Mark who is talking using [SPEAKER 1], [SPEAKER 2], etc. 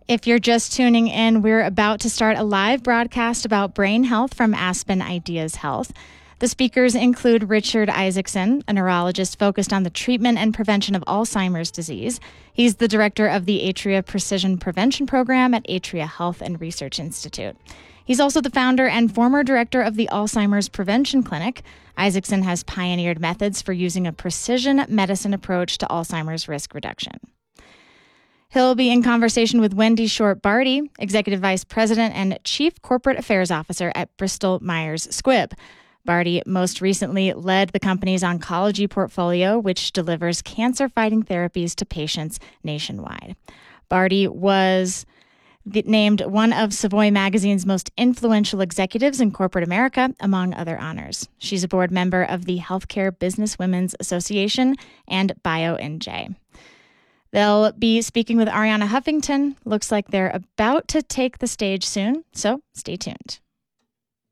[SPEAKER 1] If you're just tuning in, we're about to start a live broadcast about brain health from Aspen Ideas Health. The speakers include Richard Isaacson, a neurologist focused on the treatment and prevention of Alzheimer's disease. He's the director of the Atria Precision Prevention Program at Atria Health and Research Institute. He's also the founder and former director of the Alzheimer's Prevention Clinic. Isaacson has pioneered methods for using a precision medicine approach to Alzheimer's risk reduction. He'll be in conversation with Wendy Short-Barty, Executive Vice President and Chief Corporate Affairs Officer at Bristol Myers Squibb. Barty most recently led the company's oncology portfolio, which delivers cancer-fighting therapies to patients nationwide. Barty was named one of Savoy Magazine's most influential executives in corporate America, among other honors. She's a board member of the Healthcare Business Women's Association and BioNJ. They'll be speaking with Arianna Huffington. Looks like they're about to take the stage soon, so stay tuned.